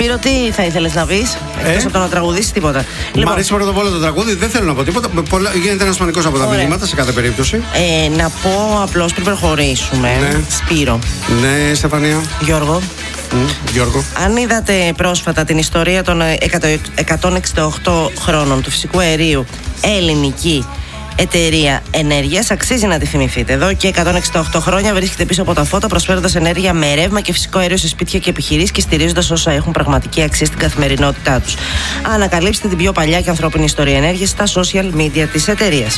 Σπύρο, τι θα ήθελες να πεις? Εκτός από το να τραγουδήσεις, τίποτα. Μ' αρέσει πρώτα απ' όλα το τραγούδι, δεν θέλω να πω τίποτα. Γίνεται ένας πανικός από τα μηνύματα σε κάθε περίπτωση. Να πω απλώς πριν προχωρήσουμε. Ναι. Σπύρο. Ναι, Στεφανία. Γιώργο. Γιώργο. Αν είδατε πρόσφατα την ιστορία των 168 χρόνων του φυσικού αερίου, ελληνική εταιρεία ενέργειας, αξίζει να τη θυμηθείτε. Εδώ και 168 χρόνια βρίσκεται πίσω από τα φώτα, προσφέροντας ενέργεια με ρεύμα και φυσικό αέριο σε σπίτια και επιχειρήσεις και στηρίζοντας όσα έχουν πραγματική αξία στην καθημερινότητά τους. Ανακαλύψτε την πιο παλιά και ανθρώπινη ιστορία ενέργειας στα social media της εταιρείας.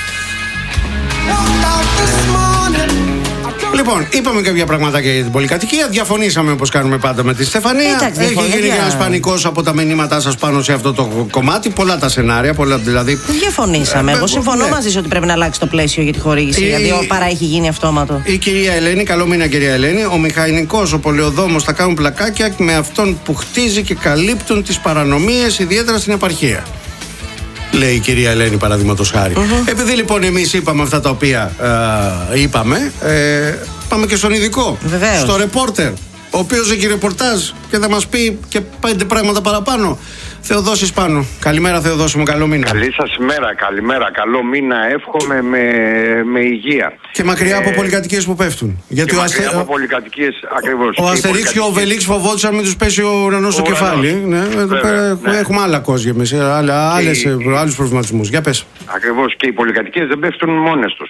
Λοιπόν, είπαμε κάποια πραγματάκια για την πολυκατοικία. Διαφωνήσαμε όπως κάνουμε πάντα με τη Στεφανία. Έχει γίνει και ένας πανικός από τα μηνύματά σας πάνω σε αυτό το κομμάτι. Πολλά τα σενάρια, πολλά δηλαδή. Διαφωνήσαμε. Εγώ συμφωνώ μαζί σου ότι πρέπει να αλλάξει το πλαίσιο για τη χορήγηση. Γιατί παρά έχει γίνει αυτόματο. Η κυρία Ελένη, καλό μήνα κυρία Ελένη. Ο μηχανικός, ο πολεοδόμος θα κάνουν πλακάκια με αυτόν που χτίζει και καλύπτουν τις παρανομίες, ιδιαίτερα στην επαρχία. Λέει η κυρία Ελένη, παραδείγματος χάρη. Επειδή λοιπόν εμείς είπαμε αυτά τα οποία είπαμε, πάμε και στον ειδικό. Βεβαίως. Στο ρεπόρτερ, ο οποίος έχει ρεπορτάζ και θα μας πει και 5 πράγματα παραπάνω. Θεοδόσης Πάνου. Καλημέρα, Θεοδόση μου, καλό μήνα. Καλή σας ημέρα, καλημέρα. Καλό μήνα, εύχομαι με υγεία. Και μακριά από πολυκατοικίες που πέφτουν. Γιατί μακριά από πολυκατοικίες, ακριβώς. Ο Αστερίξ και ο Οβελίξ φοβόντουσαν μην τους πέσει ο ουρανός στο κεφάλι. Ναι, έχουμε άλλα κόσια εμείς, άλλους προβληματισμούς. Για πες. Ακριβώς, και οι πολυκατοικίες δεν πέφτουν μόνες τους.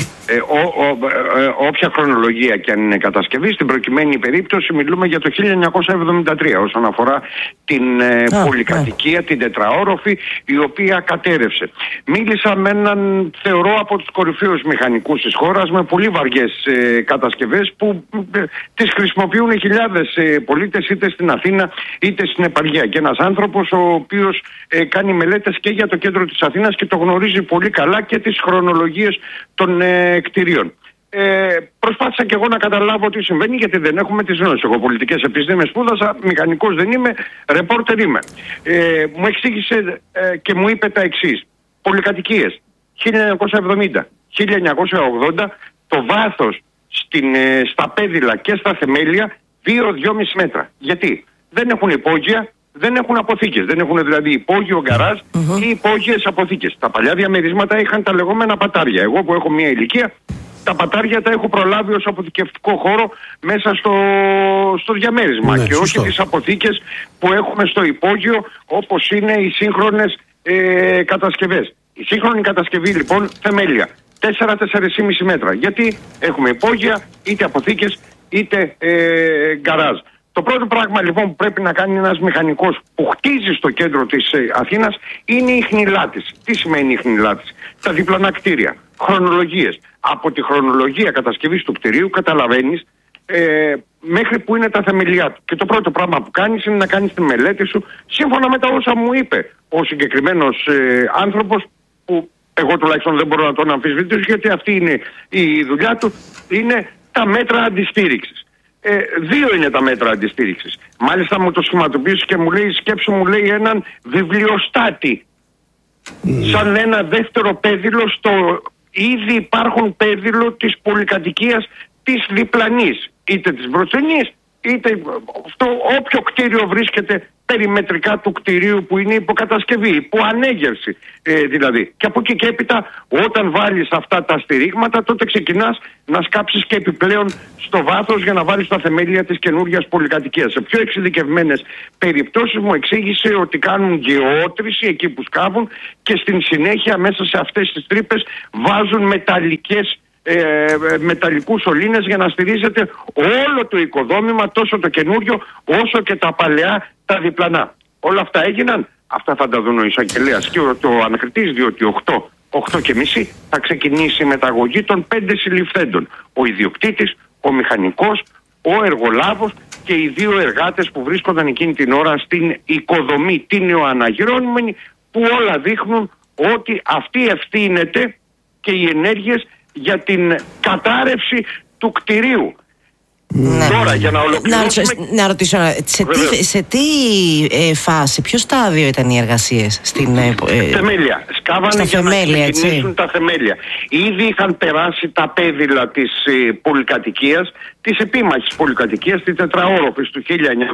Όποια χρονολογία και αν είναι κατασκευή, στην προκειμένη περίπτωση μιλούμε για το 1973 όσον αφορά την πολυκατοικία, την τετραόροφη, η οποία κατέρευσε. Μίλησα με έναν, θεωρώ, από τους κορυφαίους μηχανικούς της χώρας, με πολύ βαριές κατασκευές που τις χρησιμοποιούν χιλιάδες πολίτες, είτε στην Αθήνα είτε στην επαρχία. Και ένας άνθρωπος ο οποίος κάνει μελέτες και για το κέντρο της Αθήνας και το γνωρίζει πολύ καλά και τις χρονολογίες των κτηρίων. Προσπάθησα και εγώ να καταλάβω τι συμβαίνει, γιατί δεν έχουμε τις γνώσεις. Εγώ πολιτικές επιστήμες σπούδασα, μηχανικός δεν είμαι, ρεπόρτερ είμαι. Μου εξήγησε και μου είπε τα εξής. Πολυκατοικίες 1970, 1980, το βάθος στα πέδιλα και στα θεμέλια 2-2,5 μέτρα. Γιατί? Δεν έχουν υπόγεια, δεν έχουν αποθήκες. Δεν έχουν δηλαδή υπόγειο γκαράζ ή υπόγειες αποθήκες. Τα παλιά διαμερίσματα είχαν τα λεγόμενα πατάρια. Εγώ που έχω μια ηλικία, τα πατάρια τα έχω προλάβει ως αποθηκευτικό χώρο μέσα στο διαμέρισμα. Ναι, και όχι τις αποθήκες που έχουμε στο υπόγειο, όπως είναι οι σύγχρονες κατασκευές. Η σύγχρονη κατασκευή λοιπόν, θεμέλια 4-4,5 μέτρα. Γιατί έχουμε υπόγεια, είτε αποθήκες, είτε γκαράζ. Το πρώτο πράγμα λοιπόν που πρέπει να κάνει ένας μηχανικός που χτίζει στο κέντρο της Αθήνας είναι η χνηλάτιση. Τι σημαίνει η χνηλάτιση? Τα διπλανά κτίρια, χρονολογίες. Από τη χρονολογία κατασκευής του κτηρίου καταλαβαίνεις μέχρι που είναι τα θεμελιά του. Και το πρώτο πράγμα που κάνεις είναι να κάνεις τη μελέτη σου σύμφωνα με τα όσα μου είπε ο συγκεκριμένος άνθρωπος, που εγώ τουλάχιστον δεν μπορώ να τον αμφισβητήσω, γιατί αυτή είναι η δουλειά του, είναι τα μέτρα αντιστήριξης. 2 είναι τα μέτρα αντιστήριξης. Μάλιστα μου το σχηματοποιήσει και μου λέει, σκέψου, μου λέει, έναν βιβλιοστάτη. Σαν ένα δεύτερο πέδιλο στο ήδη υπάρχουν πέδιλο της πολυκατοικίας της διπλανής. Είτε της μπροστινής, είτε στο όποιο κτίριο βρίσκεται περιμετρικά του κτηρίου που είναι υποκατασκευή, υποανέγερση δηλαδή. Και από εκεί και έπειτα, όταν βάλεις αυτά τα στηρίγματα, τότε ξεκινάς να σκάψεις και επιπλέον στο βάθος για να βάλεις τα θεμέλια της καινούργιας πολυκατοικίας. Σε πιο εξειδικευμένες περιπτώσεις μου εξήγησε ότι κάνουν γεώτρηση εκεί που σκάβουν και στην συνέχεια μέσα σε αυτές τις τρύπες βάζουν μεταλλικούς σωλήνες για να στηρίζεται όλο το οικοδόμημα, τόσο το καινούριο όσο και τα παλαιά, τα διπλανά. Όλα αυτά έγιναν. Αυτά θα τα δουν ο εισαγγελέας και το ανακριτής, διότι 8:30 θα ξεκινήσει η μεταγωγή των 5 συλληφθέντων. Ο ιδιοκτήτης, ο μηχανικός, ο εργολάβος και οι 2 εργάτες που βρίσκονταν εκείνη την ώρα στην οικοδομή, την νεοαναγυρώνομενη, που όλα δείχνουν ότι αυτή ευθύνεται και οι ενέργειες για την κατάρρευση του κτηρίου. Τώρα για να ολοκληρώσουμε. Να ρωτήσω, σε τι φάση, ποιο στάδιο ήταν οι εργασίες στην θεμέλια. Σκάβανε για θεμέλια, να ξεκινήσουν τα θεμέλια. Ήδη είχαν περάσει τα πέδιλα της πολυκατοικίας, της επίμαχης πολυκατοικίας, τη τετραόροφης του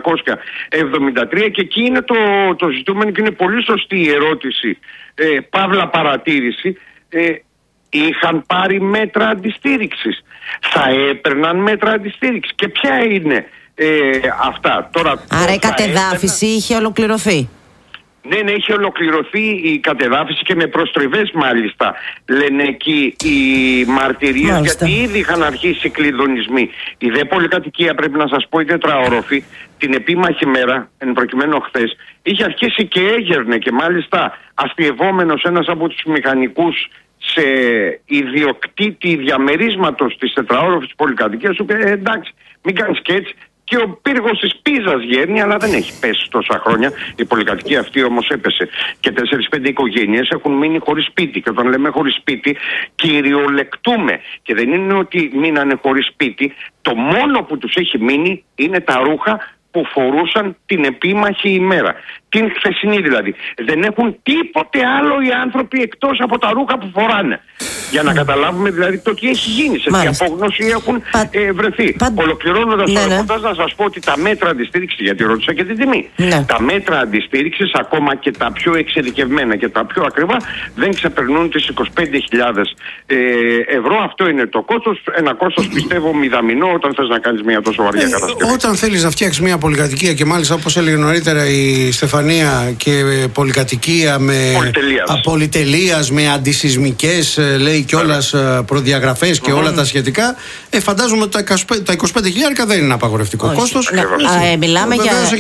1973, και εκεί είναι το ζητούμενο, και είναι πολύ σωστή η ερώτηση, παύλα παρατήρηση. Είχαν πάρει μέτρα αντιστήριξης, θα έπαιρναν μέτρα αντιστήριξης, και ποια είναι αυτά τώρα? Άρα η κατεδάφιση είχε ολοκληρωθεί. Ναι, είχε ολοκληρωθεί η κατεδάφιση, και με προστριβές μάλιστα λένε εκεί οι μαρτυρίες, γιατί ήδη είχαν αρχίσει οι κλειδονισμοί. Η δε πολυκατοικία, πρέπει να σας πω, η τετραόροφη, την επίμαχη μέρα, εν προκειμένου χθες, είχε αρχίσει και έγερνε, και μάλιστα αστειευόμενος ένας από τους μηχανικούς σε ιδιοκτήτη διαμερίσματος της τετραόροφης πολυκατοικίας, σου είπε εντάξει, μην κάνεις και έτσι. Και ο πύργος της Πίζας γέρνει, αλλά δεν έχει πέσει τόσα χρόνια. Η πολυκατοικία αυτή όμως έπεσε. Και 4-5 οικογένειες έχουν μείνει χωρίς σπίτι. Και όταν λέμε χωρίς σπίτι, κυριολεκτούμε. Και δεν είναι ότι μείνανε χωρίς σπίτι. Το μόνο που τους έχει μείνει είναι τα ρούχα που φορούσαν την επίμαχη ημέρα. Την χθεσινή δηλαδή. Δεν έχουν τίποτε άλλο οι άνθρωποι εκτός από τα ρούχα που φοράνε. Για να καταλάβουμε δηλαδή το τι έχει γίνει, σε τι απόγνωση έχουν βρεθεί. Ολοκληρώνοντας το ρεπορτάζ, να σας πω ότι τα μέτρα αντιστήριξης, γιατί ρώτησα και την τιμή, τα μέτρα αντιστήριξης, ακόμα και τα πιο εξειδικευμένα και τα πιο ακριβά, δεν ξεπερνούν τις 25.000 ευρώ. Αυτό είναι το κόστος. Ένα κόστος πιστεύω μηδαμινό όταν θες να κάνεις μια τόσο βαριά κατασκευή. Όταν θέλεις να φτιάξεις μια πολυκατοικία, και μάλιστα όπως έλεγε νωρίτερα η Στεφανία, και πολυκατοικία με πολυτελείας, με αντισυσμικές, λέει, και όλας προδιαγραφές και όλα τα σχετικά, φαντάζομαι ότι τα 25.000 δεν είναι απαγορευτικό κόστος. Μιλάμε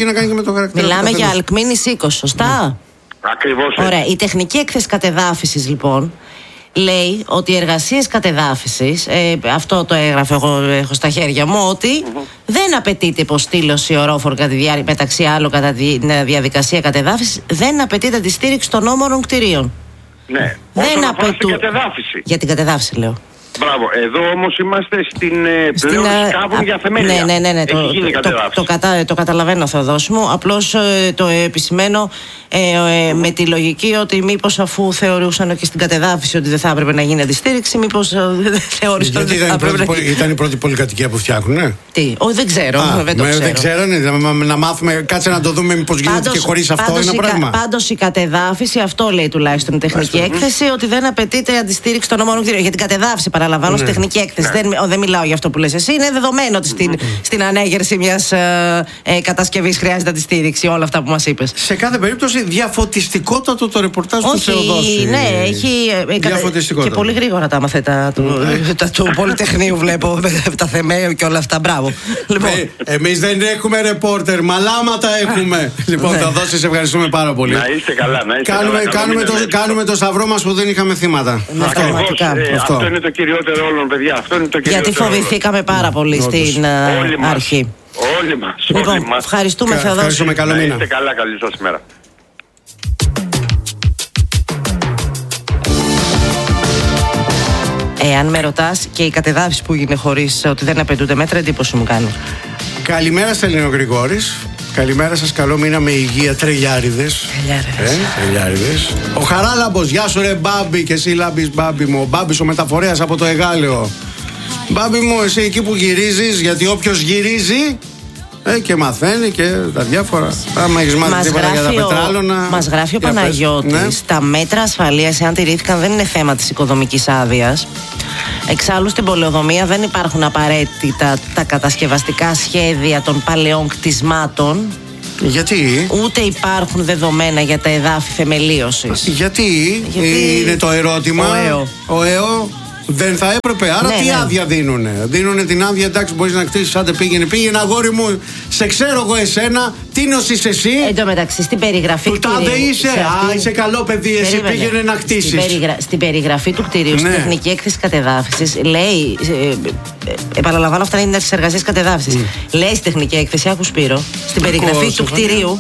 για αλκμίνης οίκος, σωστά? Ακριβώς. Ωραία. Η τεχνική έκθεση κατεδάφισης λοιπόν λέει ότι οι εργασίες κατεδάφισης, αυτό το έγραφε, εγώ έχω στα χέρια μου, ότι δεν απαιτείται υποστήλωση ορόφορων μεταξύ άλλων κατά τη διαδικασία κατεδάφισης, δεν απαιτείται αντιστήριξη των όμορων κτηρίων. Ναι, όσον αφορά την κατεδάφιση. Για την κατεδάφιση λέω. Μπράβο, εδώ όμως είμαστε πλέον σκάβουν για θεμέλια. Ναι. Έχει γίνει κατεδάφιση. Το καταλαβαίνω, Θεοδόση μου. Απλώς το επισημαίνω με τη λογική ότι μήπως, αφού θεωρούσαν και στην κατεδάφιση ότι δεν θα έπρεπε να γίνει αντιστήριξη, μήπως δεν θεώρησαν ότι θα έπρεπε. Ήταν η πρώτη πολυκατοικία που φτιάχνουνε. Τι, δεν ξέρω. Δεν ξέρανε, να μάθουμε, κάτσε να το δούμε μήπως γίνεται και χωρίς αυτό ένα πράγμα. Πάντως η κατεδάφιση, αυτό λέει τουλάχιστον η τεχνική έκθεση, ότι δεν απαιτείται αντιστήριξη των όμορων κτηρίων. Για την κατεδάφιση, παραλαμβάνω, στη τεχνική έκθεση. Δεν μιλάω για αυτό που λες εσύ. Είναι δεδομένο ότι στην ανέγερση μιας κατασκευής χρειάζεται αντιστήριξη, όλα αυτά που μας είπες. Σε κάθε περίπτωση, διαφωτιστικότατο το ρεπορτάζ του Θεοδόση. Ναι, έχει. Και πολύ γρήγορα τα μαθαίτα του Πολυτεχνείου, βλέπω, με τα θεμέλια και όλα αυτά. Μπράβο. Εμείς δεν έχουμε ρεπόρτερ, μαλάματα έχουμε. Λοιπόν, Θεοδόση, σε ευχαριστούμε πάρα πολύ. Να είστε καλά, κάνουμε το σταυρό μας που δεν είχαμε θύματα. Αυτό είναι το κυριότερο όλων, παιδιά. Γιατί φοβηθήκαμε πάρα πολύ στην αρχή. Όλοι μας. Λοιπόν, ευχαριστούμε, Θεοδόση. Ευχαριστούμε, καλό μήνα. Να είστε καλά, καλή σας μέρα. Αν με ρωτάς, και η κατεδάφιση που γίνεται χωρίς ότι δεν απαιτούνται μέτρα, εντύπωση μου κάνει. Καλημέρα, Στέλνη ο Γρηγόρης. Καλημέρα σας, καλό μήνα με υγεία, τρελιάριδες. Τρελιάριδες. Ο Χαράλαμπος, γεια σου ρε Μπάμπη, και εσύ λάμπεις Μπάμπη μου. Ο Μπάμπης ο μεταφορέας από το Εγάλεο. Μπάμπη μου, εσύ εκεί που γυρίζεις, γιατί όποιος γυρίζει και μαθαίνει και τα διάφορα. Άμα έχεις μάθει τίποτα για τα πετράλωνα. Μας γράφει ο Παναγιώτης, ναι. Τα μέτρα ασφαλείας, εάν τηρήθηκαν, δεν είναι θέμα της οικοδομικής άδειας. Εξάλλου στην πολεοδομία δεν υπάρχουν απαραίτητα τα κατασκευαστικά σχέδια των παλαιών κτισμάτων. Γιατί? Ούτε υπάρχουν δεδομένα για τα εδάφη θεμελίωσης. Γιατί είναι το ερώτημα. Ο ΕΟ δεν θα έπρεπε. Άρα τι άδεια δίνουνε? Δίνουνε την άδεια, εντάξει, μπορείς να κτίσεις, άντε πήγαινε, αγόρι μου, σε ξέρω εγώ εσένα, τίνος είσαι εσύ. Εν τω μεταξύ, στην περιγραφή του κτηρίου. Είσαι, είσαι καλό παιδί, εσύ πήγαινε να κτίσεις. Στην περιγραφή του κτηρίου, στην τεχνική έκθεση κατεδάφισης, λέει, επαναλαμβάνω, αυτά είναι τις εργασίες κατεδάφισης. Λέει στη τεχνική έκθεση, άκου Σπύρο, στην περιγραφή του κτηρίου.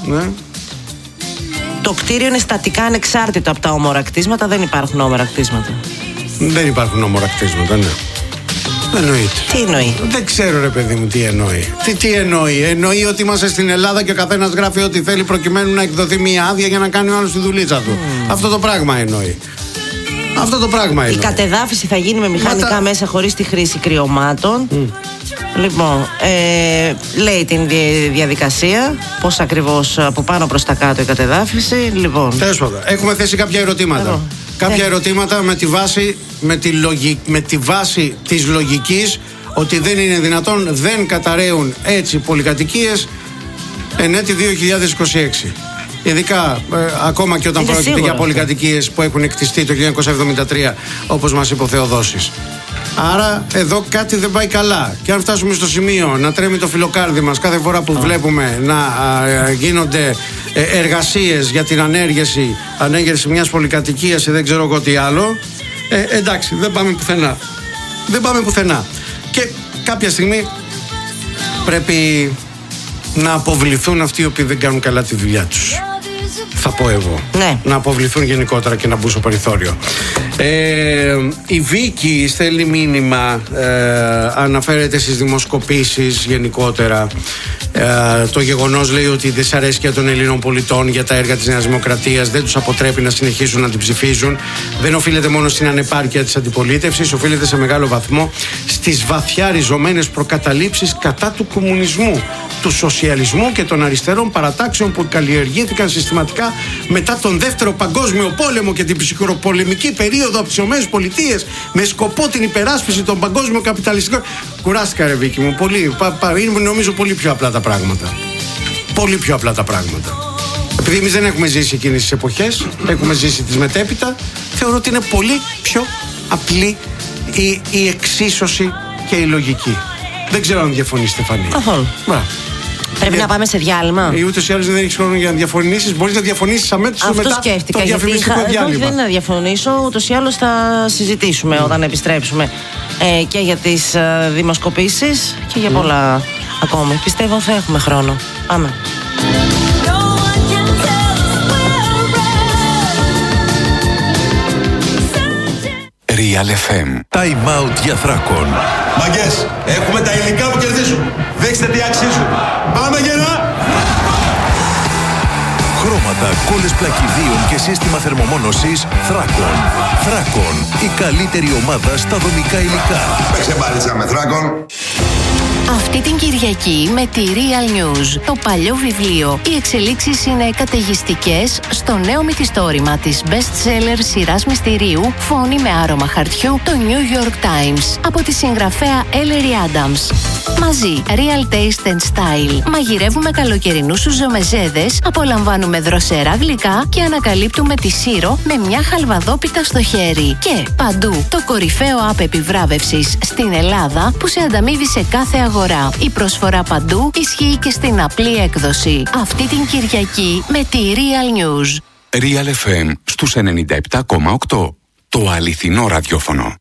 Το κτίριο είναι στατικά ανεξάρτητο από τα όμορα κτίσματα, δεν υπάρχουν όμορα κτίσματα. Δεν υπάρχουν όμορα κτίσματα, ναι. Δεν εννοείται. Τι εννοεί? Δεν ξέρω, ρε παιδί μου, τι εννοεί. Τι εννοεί? Εννοεί ότι είμαστε στην Ελλάδα και ο καθένας γράφει ό,τι θέλει προκειμένου να εκδοθεί μια άδεια για να κάνει ο άλλος τη δουλίτσα του. Αυτό το πράγμα εννοεί. Αυτό το πράγμα εννοεί. Η κατεδάφιση θα γίνει με μηχανικά μέσα χωρίς τη χρήση κρυωμάτων. Λοιπόν, λέει την διαδικασία, πώς ακριβώς από πάνω προς τα κάτω η κατεδάφιση. Λοιπόν, τέλος πάντων, έχουμε θέσει κάποια ερωτήματα. Κάποια ερωτήματα με τη βάση της λογικής ότι δεν είναι δυνατόν, δεν καταραίουν έτσι πολυκατοικίες εν έτη 2026. Ειδικά ακόμα και όταν πρόκειται για πολυκατοικίες που έχουν εκτιστεί το 1973, όπως μας είπε ο Θεοδόσης. Άρα εδώ κάτι δεν πάει καλά. Και αν φτάσουμε στο σημείο να τρέμει το φιλοκάρδι μας κάθε φορά που βλέπουμε να γίνονται εργασίες για την ανέγερση μιας πολυκατοικίας ή δεν ξέρω εγώ τι άλλο, εντάξει, δεν πάμε πουθενά. Δεν πάμε πουθενά. Και κάποια στιγμή πρέπει να αποβληθούν αυτοί οι οποίοι δεν κάνουν καλά τη δουλειά τους. Θα πω εγώ. Ναι. Να αποβληθούν γενικότερα και να μπουν στο περιθώριο. Η Βίκη στέλνει μήνυμα, αναφέρεται στις δημοσκοπήσεις γενικότερα. Το γεγονός, λέει, ότι η δυσαρέσκεια των Ελλήνων πολιτών για τα έργα της Νέας Δημοκρατίας δεν τους αποτρέπει να συνεχίσουν να την ψηφίζουν. Δεν οφείλεται μόνο στην ανεπάρκεια της αντιπολίτευσης, οφείλεται σε μεγάλο βαθμό στις βαθιά ριζωμένες προκαταλήψεις κατά του κομμουνισμού, του σοσιαλισμού και των αριστερών παρατάξεων που καλλιεργήθηκαν συστηματικά μετά τον Δεύτερο Παγκόσμιο Πόλεμο και την ψυχροπολεμική περίοδο από τις ΗΠΑ με σκοπό την υπεράσπιση των παγκόσμιων καπιταλιστικών. Κουράστηκα, ρε Βίκη μου, πολύ. Είναι νομίζω πολύ πιο απλά τα πράγματα. Πολύ πιο απλά τα πράγματα. Επειδή εμείς δεν έχουμε ζήσει εκείνες τις εποχές, έχουμε ζήσει τις μετέπειτα, θεωρώ ότι είναι πολύ πιο απλή η εξίσωση και η λογική. Δεν ξέρω αν διαφωνεί, Στεφανία. Καθόλου. Πρέπει να πάμε σε διάλειμμα. Ούτως ή άλλως δεν έχεις χρόνο για να διαφωνήσεις. Μπορείς να διαφωνήσεις αμέσως μετά το διαφημιστικό διάλειμμα. Δεν να διαφωνήσω. Ούτως ή άλλως θα συζητήσουμε όταν επιστρέψουμε και για τις δημοσκοπήσεις και για πολλά ακόμη. Πιστεύω θα έχουμε χρόνο. Πάμε. Real FM. Time out για Θράκων. Μαγκές, έχουμε τα υλικά που κερδίζουν. Δείξτε τι αξίζουν. Πάμε γερά! Χρώματα, κόλλες πλακιδίων και σύστημα θερμομόνωσης Θράκων. Θράκων, η καλύτερη ομάδα στα δομικά υλικά. Παίξε μπάλιτσα με Θράκων. Αυτή την Κυριακή με τη Real News, το παλιό βιβλίο. Οι εξελίξεις είναι καταιγιστικές στο νέο μυθιστόρημα της best-seller σειράς μυστηρίου «Φόνη με άρωμα χαρτιού», το New York Times, από τη συγγραφέα Ellery Adams. Μαζί, Real Taste and Style. Μαγειρεύουμε καλοκαιρινούς σουζομεζέδες, απολαμβάνουμε δροσερά γλυκά και ανακαλύπτουμε τη Σύρο με μια χαλβαδόπιτα στο χέρι. Και παντού, το κορυφαίο app επιβράβευσης στην Ελλάδα που σε ανταμείβει σε κάθε αγορά. Η προσφορά παντού ισχύει και στην απλή έκδοση. Αυτή την Κυριακή με τη Real News. Real FM στους 97,8. Το αληθινό ραδιόφωνο.